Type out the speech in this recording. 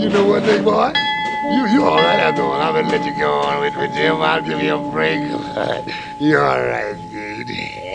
You know what, big boy? You all right after all. I'm gonna let you go on with Jim. I'll give you a break. You all right, dude?